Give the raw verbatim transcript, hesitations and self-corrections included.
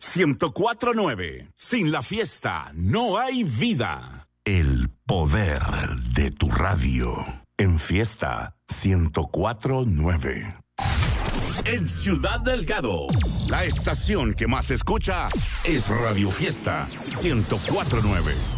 ciento cuatro punto nueve. Sin la fiesta no hay vida. El poder de tu radio. En Fiesta ciento cuatro punto nueve. En Ciudad Delgado, la estación que más escucha es Radio Fiesta ciento cuatro punto nueve.